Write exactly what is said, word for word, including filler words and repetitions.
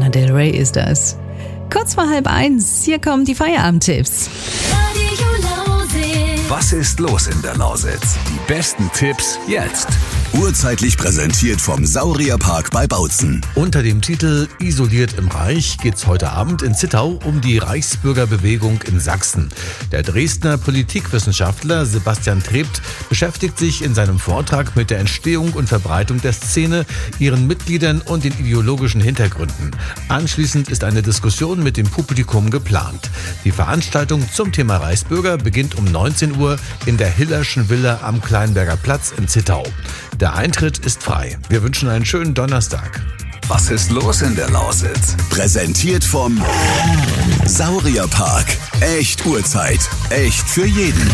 Lana Del Rey ist das. Kurz vor halb eins, hier kommen die Feierabendtipps. Was ist los in der Lausitz? Die besten Tipps jetzt. Urzeitlich präsentiert vom Saurierpark bei Bautzen. Unter dem Titel Isoliert im Reich geht's heute Abend in Zittau um die Reichsbürgerbewegung in Sachsen. Der Dresdner Politikwissenschaftler Sebastian Trebt beschäftigt sich in seinem Vortrag mit der Entstehung und Verbreitung der Szene, ihren Mitgliedern und den ideologischen Hintergründen. Anschließend ist eine Diskussion mit dem Publikum geplant. Die Veranstaltung zum Thema Reichsbürger beginnt um neunzehn Uhr in der Hillerschen Villa am Kleinberger Platz in Zittau. Der Eintritt ist frei. Wir wünschen einen schönen Donnerstag. Was ist los in der Lausitz? Präsentiert vom Saurierpark. Echt Urzeit. Echt für jeden.